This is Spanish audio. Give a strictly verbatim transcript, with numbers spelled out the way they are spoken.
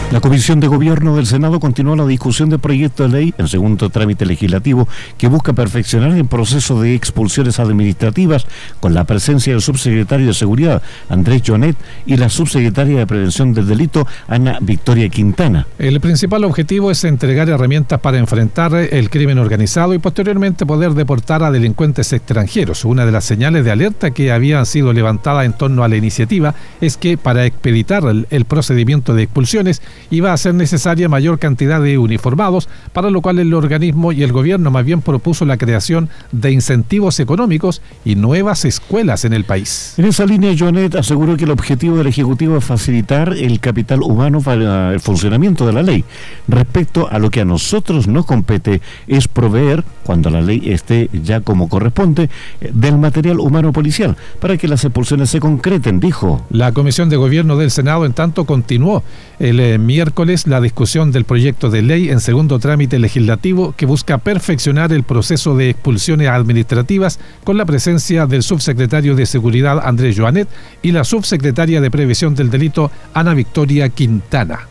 La Comisión de Gobierno del Senado continuó la discusión del proyecto de ley en segundo trámite legislativo que busca perfeccionar el proceso de expulsiones administrativas con la presencia del subsecretario de Seguridad, Andrés Joanet, y la subsecretaria de Prevención del Delito, Ana Victoria Quintana. El principal objetivo es entregar herramientas para enfrentar el crimen organizado y posteriormente poder deportar a delincuentes extranjeros. Una de las señales de alerta que habían sido levantadas en torno a la iniciativa es que para expeditar el, el procedimiento de expulsiones iba a ser necesaria mayor cantidad de uniformados, para lo cual el organismo y el gobierno más bien propuso la creación de incentivos económicos y nuevas escuelas en el país. En esa línea, Joanet aseguró que el objetivo del Ejecutivo es facilitar el capital humano para el funcionamiento de la ley. Respecto a lo que a nosotros nos compete es proveer, cuando la ley esté ya como corresponde, del material humano policial para que las expulsiones se concreten, dijo. La Comisión de Gobierno del Senado, en tanto, continuó el eh, miércoles la discusión del proyecto de ley en segundo trámite legislativo que busca perfeccionar el proceso de expulsiones administrativas con la presencia del subsecretario de Seguridad, Andrés Joanet, y la subsecretaria de Prevención del Delito, Ana Victoria Quintana.